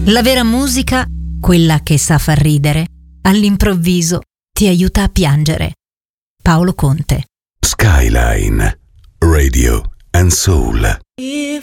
La vera musica, quella che sa far ridere, all'improvviso ti aiuta a piangere. Paolo Conte. Skyline Radio and Soul. If